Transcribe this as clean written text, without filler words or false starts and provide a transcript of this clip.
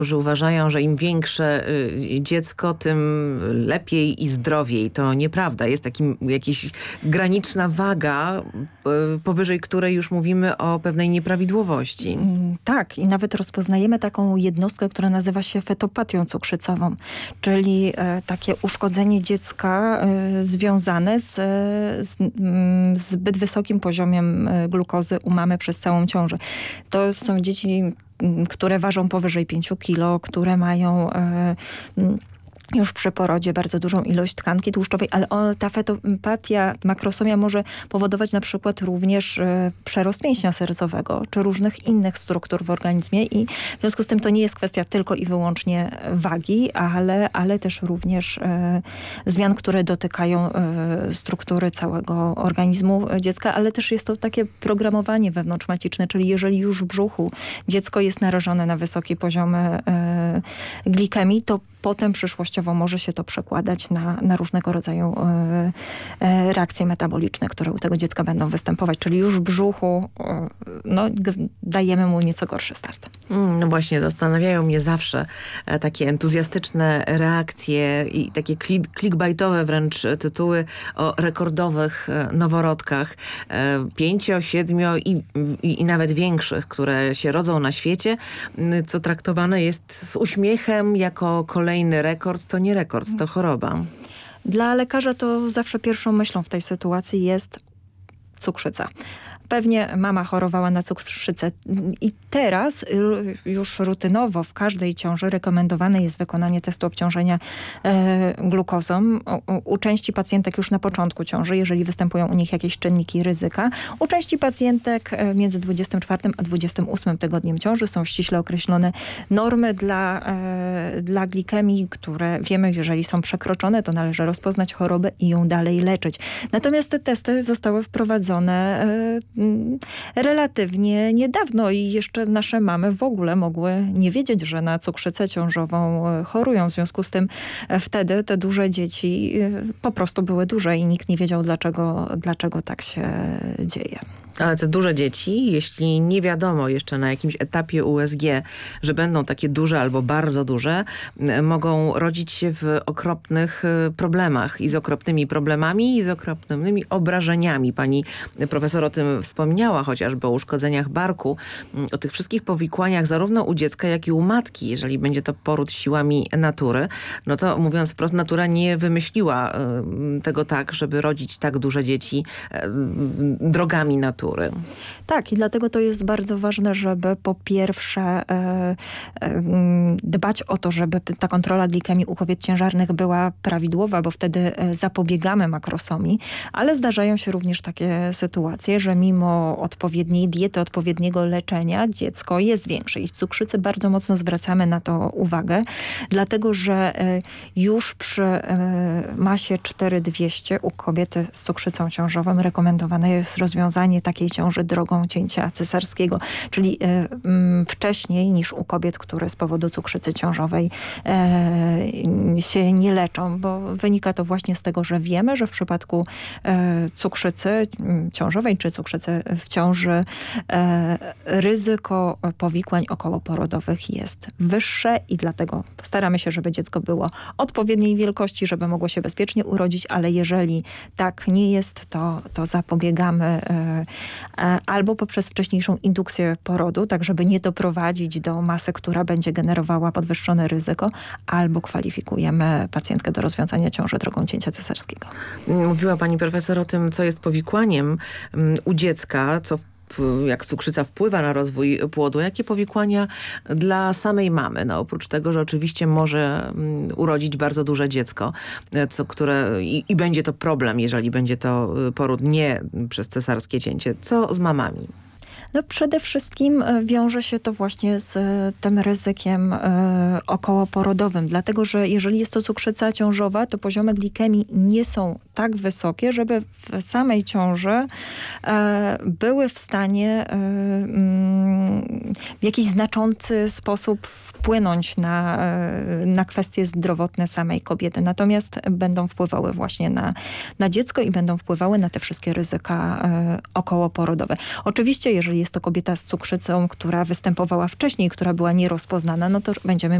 którzy uważają, że im większe dziecko, tym lepiej i zdrowiej. To nieprawda. Jest jakaś graniczna waga, powyżej której już mówimy o pewnej nieprawidłowości. Tak, i nawet rozpoznajemy taką jednostkę, która nazywa się fetopatią cukrzycową, czyli takie uszkodzenie dziecka związane z zbyt wysokim poziomem glukozy u mamy przez całą ciążę. To są dzieci, które ważą powyżej 5 kilo, które mają już przy porodzie bardzo dużą ilość tkanki tłuszczowej, ale ta fetopatia, makrosomia może powodować na przykład również przerost mięśnia sercowego, czy różnych innych struktur w organizmie i w związku z tym to nie jest kwestia tylko i wyłącznie wagi, ale też również zmian, które dotykają struktury całego organizmu dziecka, ale też jest to takie programowanie wewnątrzmaciczne, czyli jeżeli już w brzuchu dziecko jest narażone na wysokie poziomy glikemii, to potem przyszłościowo może się to przekładać na różnego rodzaju reakcje metaboliczne, które u tego dziecka będą występować. Czyli już w brzuchu dajemy mu nieco gorszy start. No właśnie, zastanawiają mnie zawsze takie entuzjastyczne reakcje i takie clickbaitowe wręcz tytuły o rekordowych noworodkach. 5, 7 i nawet większych, które się rodzą na świecie, co traktowane jest z uśmiechem jako kolejny rekord. To nie rekord, to choroba. Dla lekarza to zawsze pierwszą myślą w tej sytuacji jest cukrzyca. Pewnie mama chorowała na cukrzycę i teraz już rutynowo w każdej ciąży rekomendowane jest wykonanie testu obciążenia glukozą. U części pacjentek już na początku ciąży, jeżeli występują u nich jakieś czynniki ryzyka. U części pacjentek między 24 a 28 tygodniem ciąży są ściśle określone normy dla glikemii, które wiemy, jeżeli są przekroczone, to należy rozpoznać chorobę i ją dalej leczyć. Natomiast te testy zostały wprowadzone relatywnie niedawno i jeszcze nasze mamy w ogóle mogły nie wiedzieć, że na cukrzycę ciążową chorują. W związku z tym wtedy te duże dzieci po prostu były duże i nikt nie wiedział, dlaczego tak się dzieje. Ale te duże dzieci, jeśli nie wiadomo jeszcze na jakimś etapie USG, że będą takie duże albo bardzo duże, mogą rodzić się w okropnych problemach i z okropnymi problemami i z okropnymi obrażeniami. Pani profesor o tym wspomniała, chociażby o uszkodzeniach barku, o tych wszystkich powikłaniach zarówno u dziecka, jak i u matki. Jeżeli będzie to poród siłami natury, no to mówiąc wprost, natura nie wymyśliła tego tak, żeby rodzić tak duże dzieci drogami natury. Tak, i dlatego to jest bardzo ważne, żeby po pierwsze dbać o to, żeby ta kontrola glikemii u kobiet ciężarnych była prawidłowa, bo wtedy zapobiegamy makrosomii, ale zdarzają się również takie sytuacje, że mimo odpowiedniej diety, odpowiedniego leczenia dziecko jest większe i w cukrzycy bardzo mocno zwracamy na to uwagę, dlatego że już przy masie 4200 u kobiety z cukrzycą ciążową rekomendowane jest rozwiązanie takiej ciąży drogą cięcia cesarskiego, czyli wcześniej niż u kobiet, które z powodu cukrzycy ciążowej się nie leczą, bo wynika to właśnie z tego, że wiemy, że w przypadku cukrzycy ciążowej czy cukrzycy w ciąży ryzyko powikłań okołoporodowych jest wyższe i dlatego staramy się, żeby dziecko było odpowiedniej wielkości, żeby mogło się bezpiecznie urodzić, ale jeżeli tak nie jest, to zapobiegamy albo poprzez wcześniejszą indukcję porodu, tak żeby nie doprowadzić do masy, która będzie generowała podwyższone ryzyko, albo kwalifikujemy pacjentkę do rozwiązania ciąży drogą cięcia cesarskiego. Mówiła pani profesor o tym, co jest powikłaniem u dziecka, jak cukrzyca wpływa na rozwój płodu, jakie powikłania dla samej mamy. No, oprócz tego, że oczywiście może urodzić bardzo duże dziecko, i będzie to problem, jeżeli będzie to poród nie przez cesarskie cięcie. Co z mamami? No przede wszystkim wiąże się to właśnie z tym ryzykiem okołoporodowym, dlatego że jeżeli jest to cukrzyca ciążowa, to poziomy glikemii nie są tak wysokie, żeby w samej ciąży były w stanie w jakiś znaczący sposób wpłynąć na kwestie zdrowotne samej kobiety. Natomiast będą wpływały właśnie na dziecko i będą wpływały na te wszystkie ryzyka okołoporodowe. Oczywiście, jeżeli jest to kobieta z cukrzycą, która występowała wcześniej, która była nierozpoznana, no to będziemy